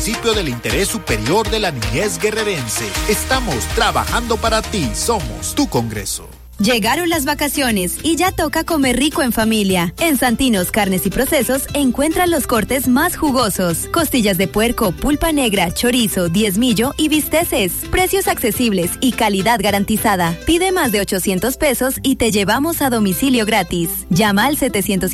principio del interés superior de la niñez guerrerense. Estamos trabajando para ti. Somos tu Congreso. Llegaron las vacaciones y ya toca comer rico en familia. En Santinos Carnes y Procesos encuentran los cortes más jugosos. Costillas de puerco, pulpa negra, chorizo, diezmillo y bisteces. Precios accesibles y calidad garantizada. Pide más de 800 pesos y te llevamos a domicilio gratis. Llama al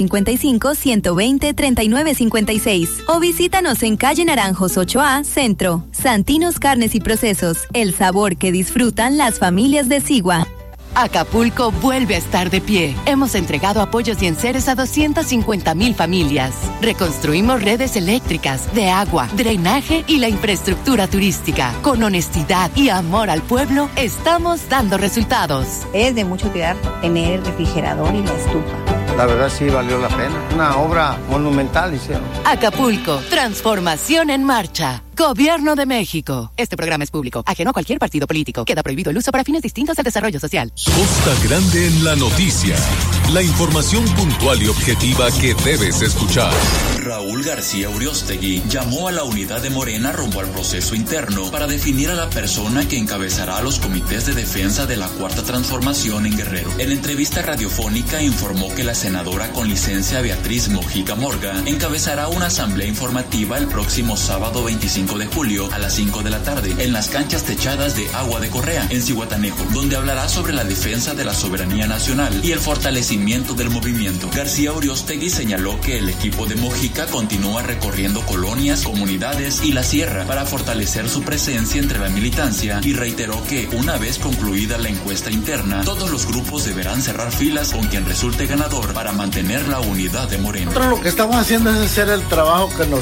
755-120-3956 o visítanos en calle Naranjos 8A, Centro. Santinos Carnes y Procesos. El sabor que disfrutan las familias de Sigua. Acapulco vuelve a estar de pie. Hemos entregado apoyos y enseres a 250,000 familias. Reconstruimos redes eléctricas, de agua, drenaje y la infraestructura turística. Con honestidad y amor al pueblo, estamos dando resultados. Es de mucho cuidar tener el refrigerador y la estufa. La verdad sí valió la pena. Una obra monumental hicieron. Acapulco, transformación en marcha. Gobierno de México. Este programa es público, ajeno a cualquier partido político. Queda prohibido el uso para fines distintos al desarrollo social. Costa Grande en la noticia. La información puntual y objetiva que debes escuchar. Raúl García Uriostegui llamó a la unidad de Morena rumbo al proceso interno para definir a la persona que encabezará a los comités de defensa de la Cuarta Transformación en Guerrero. En entrevista radiofónica informó que la senadora con licencia Beatriz Mojica Morga encabezará una asamblea informativa el próximo sábado 25 de julio a las 5 de la tarde en las canchas techadas de Agua de Correa en Zihuatanejo, donde hablará sobre la defensa de la soberanía nacional y el fortalecimiento del movimiento. García Uriostegui señaló que el equipo de Mojica continúa recorriendo colonias, comunidades y la sierra para fortalecer su presencia entre la militancia y reiteró que una vez concluida la encuesta interna, todos los grupos deberán cerrar filas con quien resulte ganador para mantener la unidad de Morena. Nosotros lo que estamos haciendo es hacer el trabajo que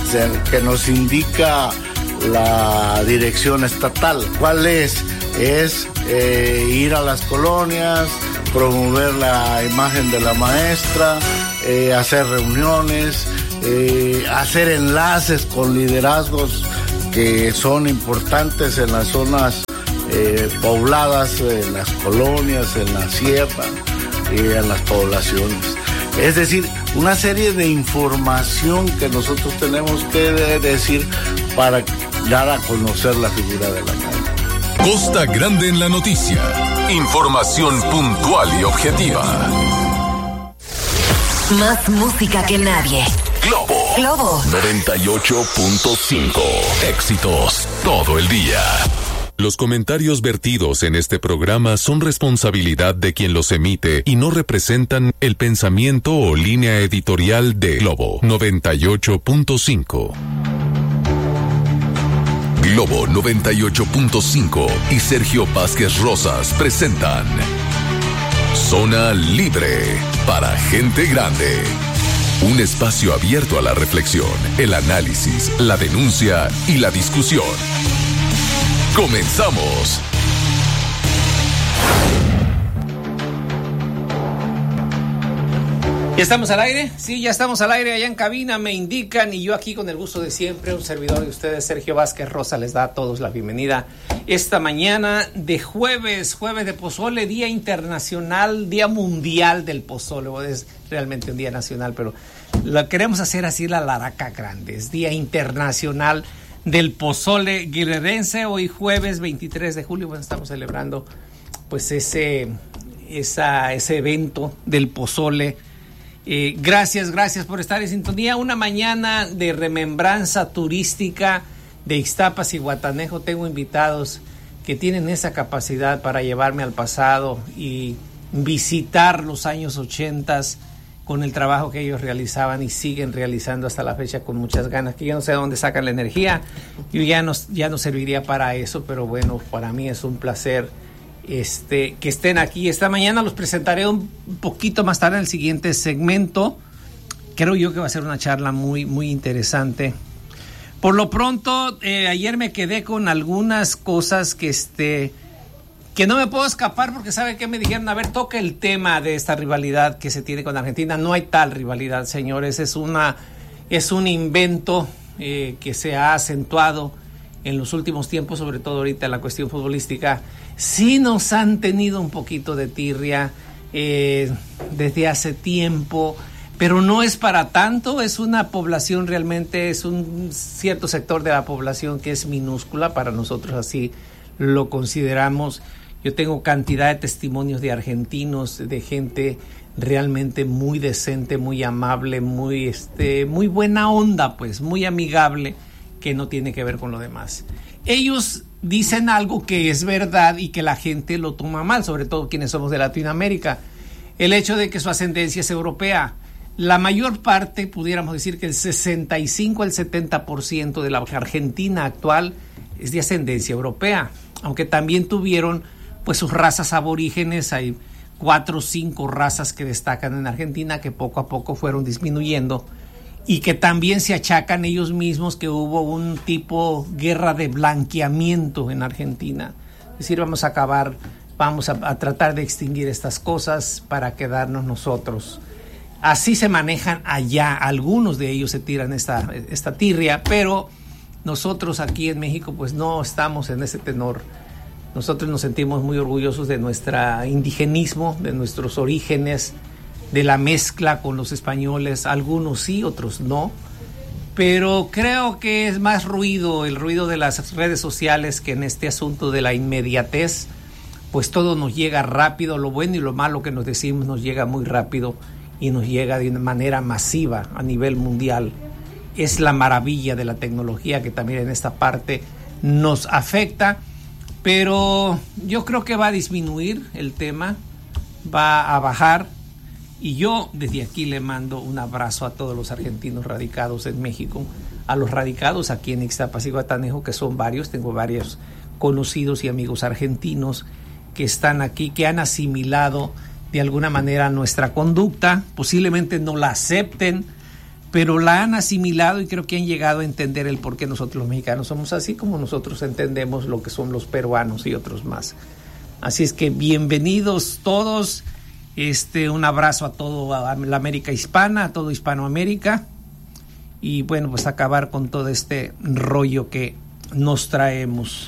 nos indica la dirección estatal. ¿Cuál es? Es ir a las colonias, promover la imagen de la maestra, hacer reuniones, hacer enlaces con liderazgos que son importantes en las zonas pobladas, en las colonias, en la sierra y en las poblaciones. Es decir, una serie de información que nosotros tenemos que decir para dar a conocer la figura de la maestra. Costa Grande en la noticia. Información puntual y objetiva. Más música que nadie. Globo 98.5. Éxitos todo el día. Los comentarios vertidos en este programa son responsabilidad de quien los emite y no representan el pensamiento o línea editorial de Globo 98.5. Globo 98.5 y Sergio Vázquez Rosas presentan Zona Libre para gente grande. Un espacio abierto a la reflexión, el análisis, la denuncia y la discusión. ¡Comenzamos! ¿Ya estamos al aire? Sí, ya estamos al aire allá en cabina, me indican, y yo aquí con el gusto de siempre, un servidor de ustedes, Sergio Vázquez Rosa, les da a todos la bienvenida esta mañana de jueves de pozole, Día Internacional, Día Mundial del Pozole. Es realmente un día nacional, pero lo queremos hacer así la laraca grande, es Día Internacional del Pozole guerrerense. Hoy jueves 23 de julio, bueno, estamos celebrando pues ese evento del pozole. Gracias por estar en sintonía. Una mañana de remembranza turística de Ixtapas y Zihuatanejo. Tengo invitados que tienen esa capacidad para llevarme al pasado y visitar los años 80 con el trabajo que ellos realizaban y siguen realizando hasta la fecha con muchas ganas, que yo no sé de dónde sacan la energía. Yo ya no serviría para eso, pero bueno, para mí es un placer que estén aquí. Esta mañana los presentaré un poquito más tarde en el siguiente segmento. Creo yo que va a ser una charla muy, muy interesante. Por lo pronto, ayer me quedé con algunas cosas que no me puedo escapar, porque ¿sabe qué? Me dijeron, a ver, toca el tema de esta rivalidad que se tiene con Argentina. No hay tal rivalidad, señores, es un invento que se ha acentuado en los últimos tiempos, sobre todo ahorita en la cuestión futbolística. Sí nos han tenido un poquito de tirria desde hace tiempo, pero no es para tanto, es una población realmente, es un cierto sector de la población que es minúscula, para nosotros así lo consideramos. Yo tengo cantidad de testimonios de argentinos, de gente realmente muy decente, muy amable, muy buena onda, pues, muy amigable, que no tiene que ver con lo demás. Ellos dicen algo que es verdad y que la gente lo toma mal, sobre todo quienes somos de Latinoamérica. El hecho de que su ascendencia es europea. La mayor parte, pudiéramos decir que el 65 al 70% de la Argentina actual es de ascendencia europea, aunque también tuvieron pues sus razas aborígenes. Hay 4 o 5 razas que destacan en Argentina, que poco a poco fueron disminuyendo y que también se achacan ellos mismos que hubo un tipo guerra de blanqueamiento en Argentina. Es decir, vamos a tratar de extinguir estas cosas para quedarnos nosotros. Así se manejan allá, algunos de ellos se tiran esta tirria, pero nosotros aquí en México pues no estamos en ese tenor. Nosotros nos sentimos muy orgullosos de nuestro indigenismo, de nuestros orígenes, de la mezcla con los españoles, algunos sí, otros no, pero creo que es más el ruido de las redes sociales, que en este asunto de la inmediatez, pues todo nos llega rápido, lo bueno y lo malo que nos decimos nos llega muy rápido y nos llega de una manera masiva a nivel mundial. Es la maravilla de la tecnología que también en esta parte nos afecta, pero yo creo que va a disminuir el tema, va a bajar, y yo desde aquí le mando un abrazo a todos los argentinos radicados en México, a los radicados aquí en Ixtapas y Guatanejo, que son varios. Tengo varios conocidos y amigos argentinos que están aquí, que han asimilado de alguna manera nuestra conducta, posiblemente no la acepten, pero la han asimilado y creo que han llegado a entender el por qué nosotros los mexicanos somos así, como nosotros entendemos lo que son los peruanos y otros más. Así es que bienvenidos todos, un abrazo a toda la América hispana, a todo Hispanoamérica, y bueno, pues acabar con todo este rollo que nos traemos.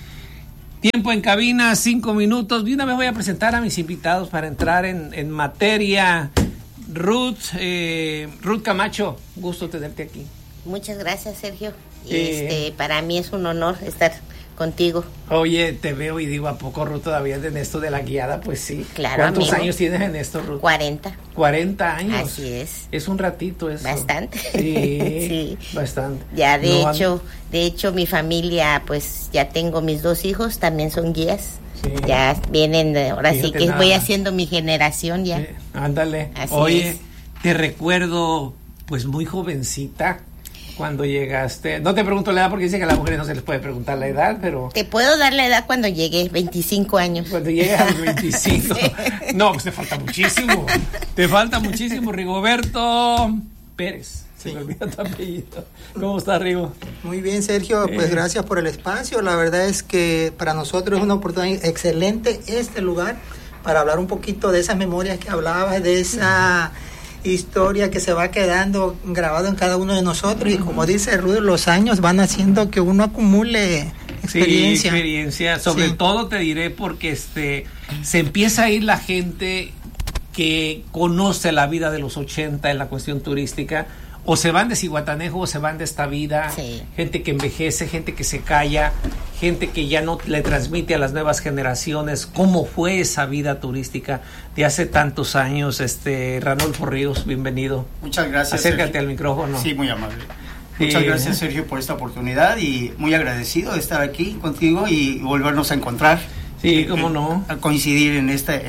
Tiempo en cabina, 5 minutos. De una vez voy a presentar a mis invitados para entrar en materia. Ruth Camacho, gusto tenerte aquí. Muchas gracias, Sergio. Para mí es un honor estar contigo. Oye, te veo y digo, ¿a poco Ruth todavía es en esto de la guiada? Pues sí. Claro, ¿Cuántos amigo años tienes en esto, Ruth? 40. 40 años. Así es. Es un ratito eso. Bastante. Sí, sí. Bastante. Ya de hecho mi familia, pues ya tengo mis 2 hijos, también son guías. Sí. Ya vienen, ahora fíjate, sí que voy haciendo mi generación ya. Ándale. Así Oye, es. Te recuerdo pues muy jovencita cuando llegaste. No te pregunto la edad porque dice que a las mujeres no se les puede preguntar la edad, pero... Te puedo dar la edad cuando llegué, 25 años. Cuando llegues a los 25. Sí. No, pues te falta muchísimo. Te falta muchísimo. Rigoberto Pérez. Se me olvidó tu apellido. ¿Cómo estás, Rigo? Muy bien, Sergio. Pues gracias por el espacio. La verdad es que para nosotros es una oportunidad excelente este lugar para hablar un poquito de esas memorias que hablabas, de esa historia que se va quedando grabado en cada uno de nosotros. Y como dice Rudy, los años van haciendo que uno acumule experiencia. Sí, experiencia. Sobre todo te diré porque se empieza a ir la gente que conoce la vida de los 80 en la cuestión turística. O se van de Zihuatanejo o se van de esta vida. Sí. Gente que envejece, gente que se calla, gente que ya no le transmite a las nuevas generaciones cómo fue esa vida turística de hace tantos años. Ranulfo Ríos, bienvenido. Muchas gracias. Acércate Sergio. al micrófono. Sí, muy amable. Muchas gracias, Sergio, por esta oportunidad y muy agradecido de estar aquí contigo y volvernos a encontrar. Sí, cómo no. A coincidir en esta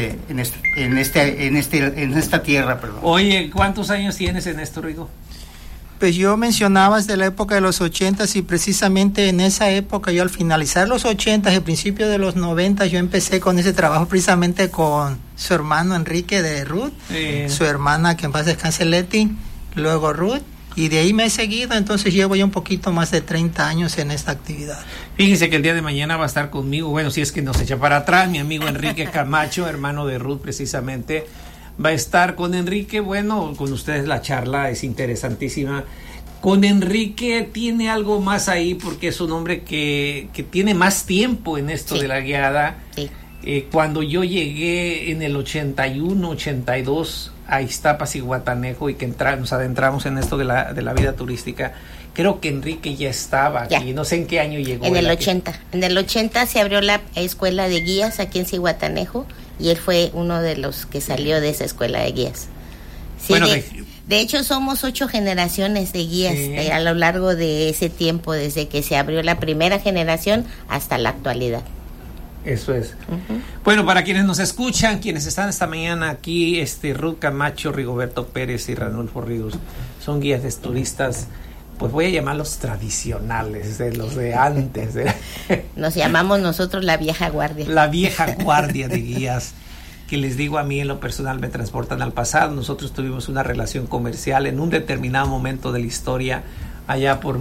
tierra, perdón. Oye, ¿cuántos años tienes en esto, Rigo? Pues yo mencionabas de la época de los 80s y precisamente en esa época, yo al finalizar los 80s y al principio de los 90s, yo empecé con ese trabajo precisamente con su hermano Enrique de Ruth, su hermana que en paz descanse Leti, luego Ruth. Y de ahí me he seguido, entonces llevo ya un poquito más de 30 años en esta actividad. Fíjense que el día de mañana va a estar conmigo, bueno, si es que nos echa para atrás, mi amigo Enrique Camacho, hermano de Ruth precisamente, va a estar con Enrique. Bueno, con ustedes la charla es interesantísima. Con Enrique tiene algo más ahí porque es un hombre que tiene más tiempo en esto de la guiada. Sí. Cuando yo llegué en el 81, 82 a Ixtapas y Guatanejo y que nos adentramos en esto de la vida turística, creo que Enrique ya estaba aquí, ya. No sé en qué año llegó. En el 80. En el 80 se abrió la escuela de guías aquí en Zihuatanejo y él fue uno de los que salió de esa escuela de guías. Sí, bueno, de hecho somos 8 generaciones de guías a lo largo de ese tiempo, desde que se abrió la primera generación hasta la actualidad. Eso es. Bueno, para quienes nos escuchan, quienes están esta mañana aquí, Ruth Camacho, Rigoberto Pérez y Ranulfo Ríos son guías de turistas, pues voy a llamarlos tradicionales, de los de antes. Nos llamamos nosotros la vieja guardia. La vieja guardia de guías, que les digo, a mí en lo personal me transportan al pasado. Nosotros tuvimos una relación comercial en un determinado momento de la historia, allá por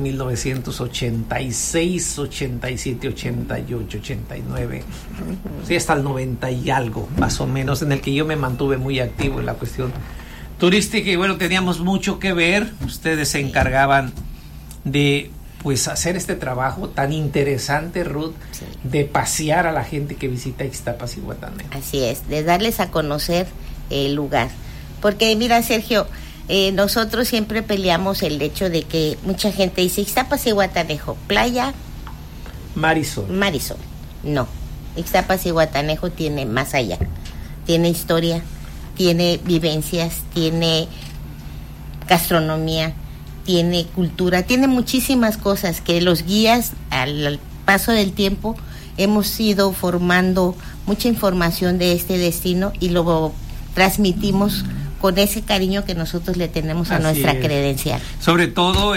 1986, 87, 88, 89, sí, hasta el 90 y algo, más o menos, en el que yo me mantuve muy activo en la cuestión turística y bueno, teníamos mucho que ver. Ustedes se encargaban de pues hacer este trabajo tan interesante, Ruth, de pasear a la gente que visita Ixtapas y Guatanejo. Así es, de darles a conocer el lugar, porque mira, Sergio, nosotros siempre peleamos el hecho de que mucha gente dice Ixtapas y Guatanejo, playa, Marisol. No, Ixtapas y Guatanejo tiene más allá, tiene historia, tiene vivencias, tiene gastronomía, tiene cultura, tiene muchísimas cosas que los guías al paso del tiempo hemos ido formando mucha información de este destino y lo transmitimos con ese cariño que nosotros le tenemos a nuestra credencial. Sobre todo,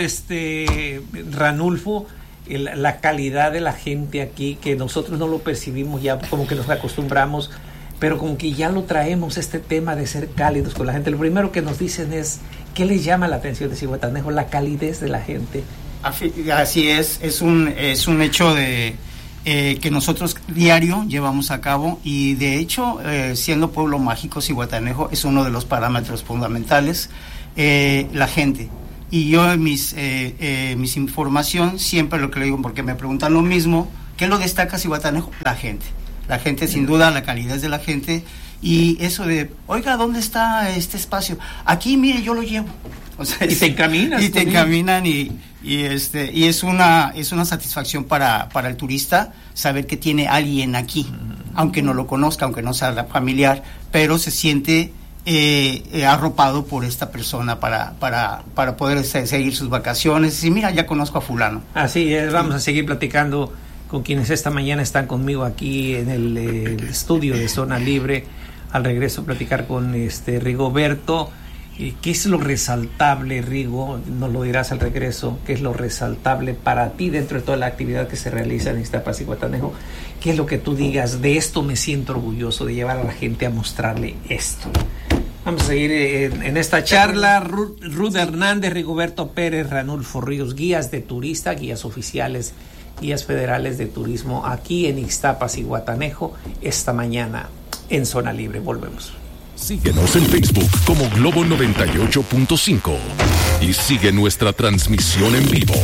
Ranulfo, la calidad de la gente aquí, que nosotros no lo percibimos, ya como que nos acostumbramos, pero como que ya lo traemos, este tema de ser cálidos con la gente. Lo primero que nos dicen es, ¿qué les llama la atención de Zihuatanejo? La calidez de la gente. Así es un hecho de que nosotros diario llevamos a cabo y de hecho, siendo pueblo mágico, Zihuatanejo es uno de los parámetros fundamentales, la gente. Y yo en mis información siempre lo que le digo, porque me preguntan lo mismo, ¿qué lo destaca Zihuatanejo? La gente. La gente, sin duda, la calidad de la gente y eso de, oiga, ¿dónde está este espacio? Aquí, mire, yo lo llevo. O sea, y te encaminas. Y te encaminan y es una satisfacción para el turista saber que tiene alguien aquí, aunque no lo conozca, aunque no sea familiar, pero se siente arropado por esta persona para poder seguir sus vacaciones. Y mira, ya conozco a fulano. Así es, vamos a seguir platicando con quienes esta mañana están conmigo aquí en el estudio de Zona Libre. Al regreso platicar con Rigoberto. ¿Qué es lo resaltable, Rigo? Nos lo dirás al regreso. ¿Qué es lo resaltable para ti dentro de toda la actividad que se realiza en Ixtapas y Guatanejo? ¿Qué es lo que tú digas? De esto me siento orgulloso, de llevar a la gente a mostrarle esto. Vamos a seguir en esta charla. Ruth Hernández, Rigoberto Pérez, Ranulfo Ríos, guías de turista, guías oficiales, guías federales de turismo aquí en Ixtapas y Guatanejo esta mañana en Zona Libre. Volvemos. Síguenos en Facebook como Globo 98.5 y sigue nuestra transmisión en vivo.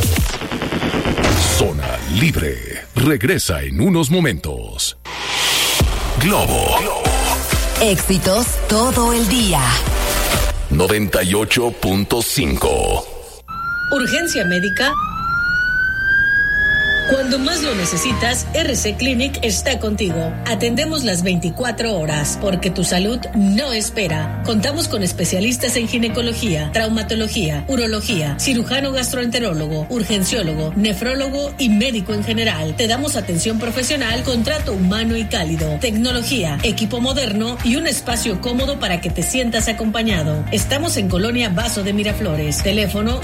Zona Libre regresa en unos momentos. Globo. Éxitos todo el día. 98.5. Urgencia médica. Cuando más lo necesitas, RC Clinic está contigo. Atendemos las 24 horas, porque tu salud no espera. Contamos con especialistas en ginecología, traumatología, urología, cirujano gastroenterólogo, urgenciólogo, nefrólogo y médico en general. Te damos atención profesional con trato humano y cálido, tecnología, equipo moderno y un espacio cómodo para que te sientas acompañado. Estamos en Colonia Vaso de Miraflores. Teléfono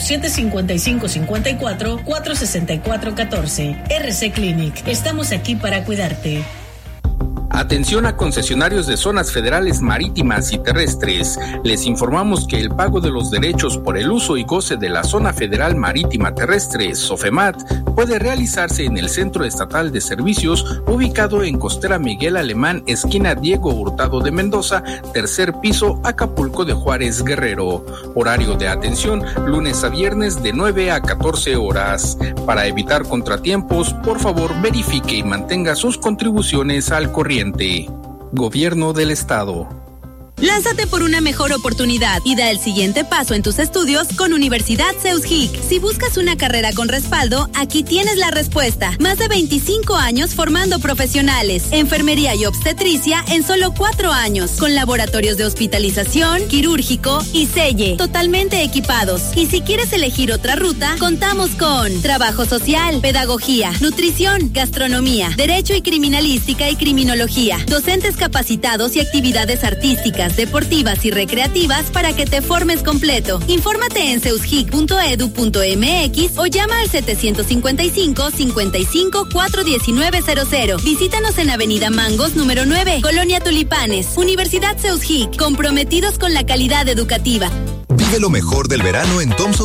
755-54-464-14. RC Clinic. Estamos aquí para cuidarte. Atención a concesionarios de zonas federales marítimas y terrestres. Les informamos que el pago de los derechos por el uso y goce de la zona federal marítima terrestre, SOFEMAT, puede realizarse en el Centro Estatal de Servicios, ubicado en Costera Miguel Alemán, esquina Diego Hurtado de Mendoza, tercer piso, Acapulco de Juárez, Guerrero. Horario de atención, lunes a viernes de 9 a 14 horas. Para evitar contratiempos, por favor verifique y mantenga sus contribuciones al corriente. Gobierno del Estado. Lánzate por una mejor oportunidad y da el siguiente paso en tus estudios con Universidad CEUSGIC. Si buscas una carrera con respaldo, aquí tienes la respuesta. Más de 25 años formando profesionales. Enfermería y obstetricia en solo 4 años. Con laboratorios de hospitalización, quirúrgico y selle. Totalmente equipados. Y si quieres elegir otra ruta, contamos con trabajo social, pedagogía, nutrición, gastronomía, derecho y criminalística y criminología. Docentes capacitados y actividades artísticas, deportivas y recreativas para que te formes completo. Infórmate en ceusgic.edu.mx o llama al 755-55-41900. Visítanos en Avenida Mangos número 9, Colonia Tulipanes. Universidad CEUSGIC, comprometidos con la calidad educativa. Vive lo mejor del verano en Thompson